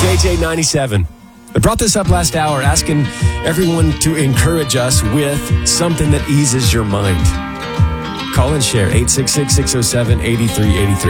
JJ97. I brought this up last hour, asking everyone to encourage us with something that eases your mind. Call and share, 866-607-8383.